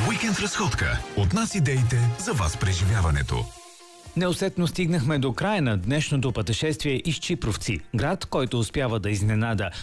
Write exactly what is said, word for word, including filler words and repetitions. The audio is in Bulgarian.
Уикенд разходка. От нас идеите за вас преживяването. Неусетно стигнахме до края на днешното пътешествие из Чипровци, град, който успява да изненада